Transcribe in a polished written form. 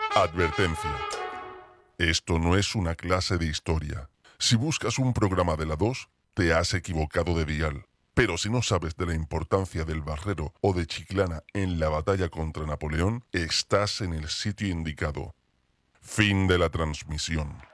Advertencia. Esto no es una clase de historia. Si buscas un programa de la 2, te has equivocado de dial. Pero si no sabes de la importancia del Barrero o de Chiclana en la batalla contra Napoleón, estás en el sitio indicado. Fin de la transmisión.